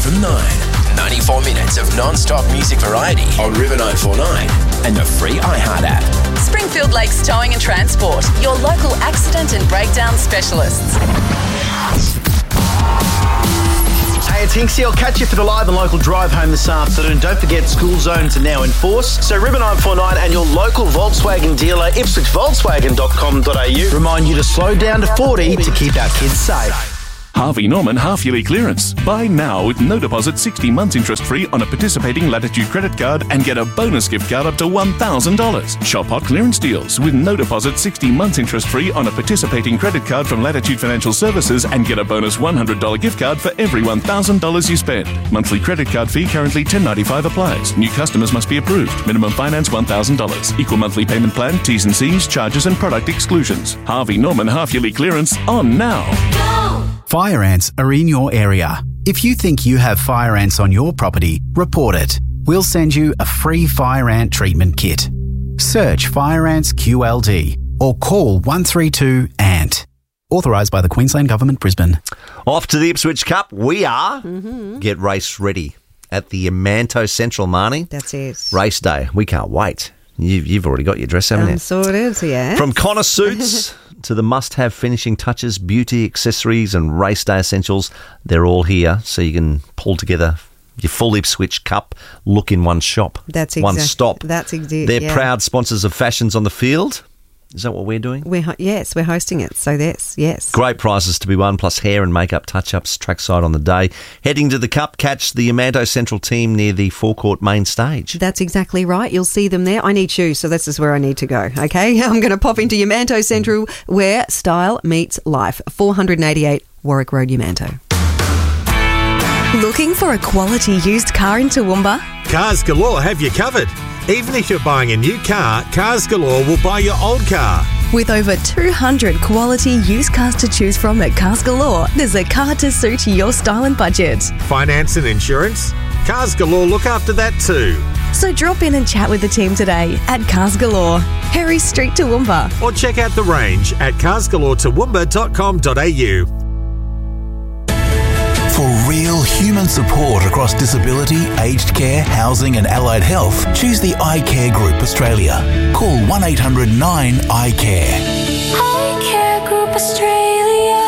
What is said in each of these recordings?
from 9. 94 minutes of non-stop music variety on River 949 and the free iHeart app. Springfield Lakes Towing and Transport, your local accident and breakdown specialists. Hey, it's Hinksy. I'll catch you for the live and local drive home this afternoon. Don't forget, school zones are now in force. So River 949 and your local Volkswagen dealer, ipswichvolkswagen.com.au, remind you to slow down to 40 to keep our kids safe. Harvey Norman half-yearly clearance. Buy now with no deposit, 60 months interest-free on a participating Latitude credit card and get a bonus gift card up to $1,000. Shop hot clearance deals with no deposit, 60 months interest-free on a participating credit card from Latitude Financial Services and get a bonus $100 gift card for every $1,000 you spend. Monthly credit card fee currently $10.95 applies. New customers must be approved. Minimum finance $1,000. Equal monthly payment plan, T's and C's, charges and product exclusions. Harvey Norman half-yearly clearance on now. Fire ants are in your area. If you think you have fire ants on your property, report it. We'll send you a free fire ant treatment kit. Search Fire Ants QLD or call 132-ANT. Authorised by the Queensland Government, Brisbane. Off to the Ipswich Cup we are. Get race ready at the Manto Central, Marnie. That's it. Race day. We can't wait. You've already got your dress, haven't you? So it is, yeah. From Connor suits to the must-have finishing touches, beauty, accessories and race day essentials, they're all here so you can pull together your full Ipswich Cup look in one shop. That's one stop. That's exactly. They're proud sponsors of Fashions on the Field. Is that what we're doing? Yes, we're hosting it. So yes. Great prizes to be won, plus hair and makeup touch-ups trackside on the day. Heading to the Cup, catch the Yamanto Central team near the forecourt main stage. That's exactly right. You'll see them there. I need shoes, so this is where I need to go, okay? I'm going to pop into Yamanto Central where style meets life. 488 Warwick Road, Yamanto. Looking for a quality used car in Toowoomba? Cars Galore have you covered. Even if you're buying a new car, Cars Galore will buy your old car. With over 200 quality used cars to choose from at Cars Galore, there's a car to suit your style and budget. Finance and insurance? Cars Galore look after that too. So drop in and chat with the team today at Cars Galore, Harry Street, Toowoomba. Or check out the range at carsgaloretoowoomba.com.au. For real human support across disability, aged care, housing and allied health, choose the iCare Group Australia. Call 1-800-9-ICARE. iCare Group Australia.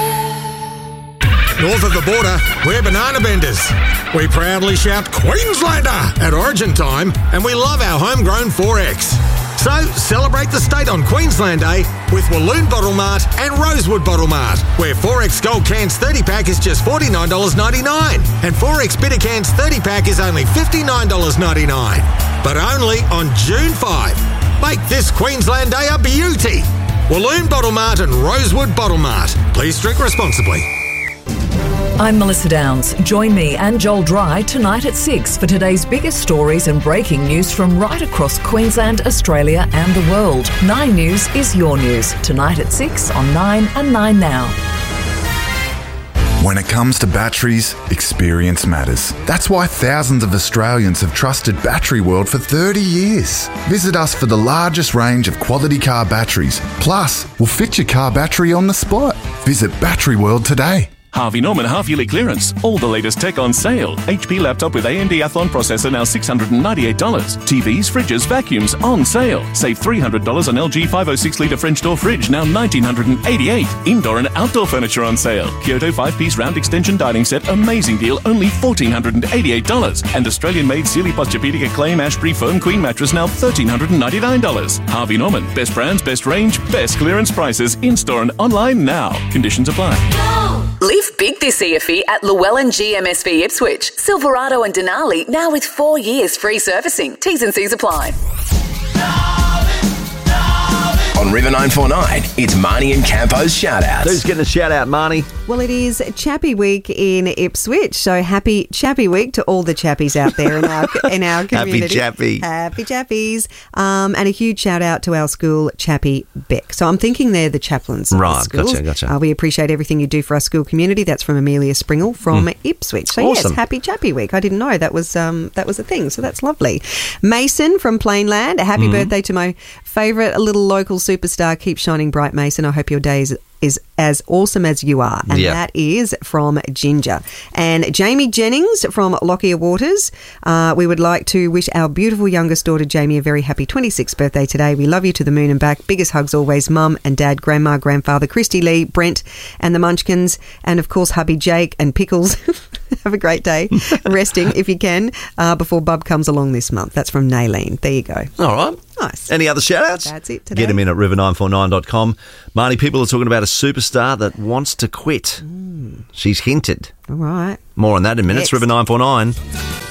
North of the border, we're banana benders. We proudly shout Queenslander at Origin time, and we love our homegrown 4X. So celebrate the state on Queensland Day with Walloon Bottle Mart and Rosewood Bottle Mart, where 4X Gold Cans 30-pack is just $49.99 and 4X Bitter Cans 30-pack is only $59.99. But only on June 5. Make this Queensland Day a beauty. Walloon Bottle Mart and Rosewood Bottle Mart. Please drink responsibly. I'm Melissa Downs. Join me and Joel Dry tonight at 6 for today's biggest stories and breaking news from right across Queensland, Australia and the world. 9 News is your news. Tonight at 6 on 9 and 9 Now. When it comes to batteries, experience matters. That's why thousands of Australians have trusted Battery World for 30 years. Visit us for the largest range of quality car batteries. Plus, we'll fit your car battery on the spot. Visit Battery World today. Harvey Norman half-yearly clearance. All the latest tech on sale. HP laptop with AMD Athlon processor now $698. TVs, fridges, vacuums on sale. Save $300 on LG 506-litre French door fridge now $1,988. Indoor and outdoor furniture on sale. Kyoto 5-piece round extension dining set, amazing deal, only $1,488. And Australian-made Sealy Posturepedic Acclaim Ashbury Foam Queen mattress now $1,399. Harvey Norman, best brands, best range, best clearance prices, in-store and online now. Conditions apply. Live big this EFE at Llewellyn GMSV Ipswich. Silverado and Denali now with 4 years free servicing. T's and C's apply. On River 949, it's Marnie and Campo's shout-outs. Who's getting a shout-out, Marnie? Well, it is Chappie Week in Ipswich, so happy Chappie Week to all the chappies out there in our community. Happy Chappie. Happy Chappies. And a huge shout-out to our school, Chappie Beck. So I'm thinking they're the chaplains of the schools. Gotcha. We appreciate everything you do for our school community. That's from Amelia Springle from Ipswich. So awesome. Yes, happy Chappie Week. I didn't know that was a thing, so that's lovely. Mason from Plainland, a happy birthday to my favourite little local superstar. Keep shining bright, Mason. I hope your day is as awesome as you are. And that is from Ginger. And Jamie Jennings from Lockyer Waters. We would like to wish our beautiful youngest daughter, Jamie, a very happy 26th birthday today. We love you to the moon and back. Biggest hugs always, Mum and Dad, Grandma, Grandfather, Christy Lee, Brent and the Munchkins, and of course, hubby Jake and Pickles. Have a great day resting if you can before Bub comes along this month. That's from Naylene. There you go. All right. Nice. Any other shout-outs? That's it today. Get them in at river949.com. Marnie, people are talking about a superstar that wants to quit. She's hinted. All right. More on that in minutes. Next. River 949.